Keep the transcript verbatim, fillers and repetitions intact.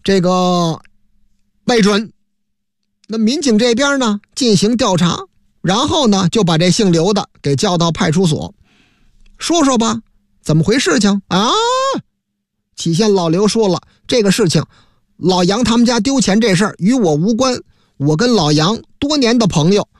这个未准。那民警这边呢进行调查，然后呢就把这姓刘的给叫到派出所，说说吧，怎么回事情啊？起先老刘说了，这个事情老杨他们家丢钱这事儿与我无关，我跟老杨多年的朋友，